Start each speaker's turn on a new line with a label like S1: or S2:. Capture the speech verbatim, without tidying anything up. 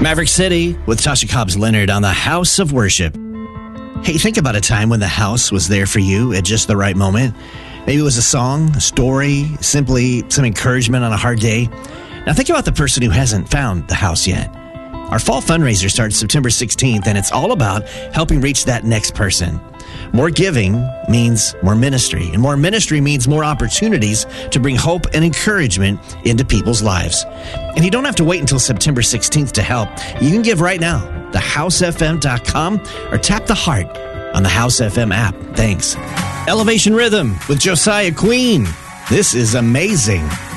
S1: Maverick City with Tasha Cobbs Leonard on the House of Worship. Hey, think about a time when the house was there for you at just the right moment. Maybe it was a song, a story, simply some encouragement on a hard day. Now think about the person who hasn't found the house yet. Our fall fundraiser starts September sixteenth, and it's all about helping reach that next person. More giving means more ministry, and more ministry means more opportunities to bring hope and encouragement into people's lives. And you don't have to wait until September sixteenth to help. You can give right now, the house f m dot com, or tap the heart on the House F M app. Thanks. Elevation Rhythm with Josiah Queen. This is amazing.